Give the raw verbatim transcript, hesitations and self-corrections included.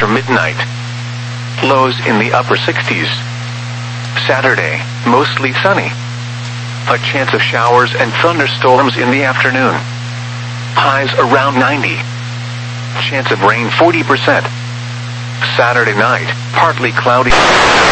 after midnight. Lows in the upper sixties. Saturday, mostly sunny. A chance of showers and thunderstorms in the afternoon. Highs around ninety. Chance of rain forty percent. Saturday night, partly cloudy.